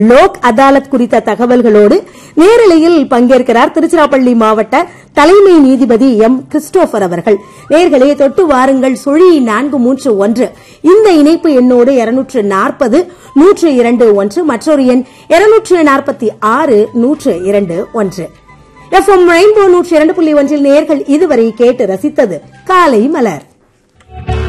லோக் அதாலத் குறித்த தகவல்களோடு நேரலையில் பங்கேற்கிறார் திருச்சிராப்பள்ளி மாவட்ட தலைமை நீதிபதி எம் கிறிஸ்டோபர் அவர்கள். நேர்களே, தொட்டு வாருங்கள் சுழி 431 இந்த இணைப்பு எண்ணோடு 240-102-1 மற்றொரு எண் 246-102-1. FM ரெயின்போ 102.1 நேர்கள் இதுவரை கேட்டு ரசித்தது காலை மலர்.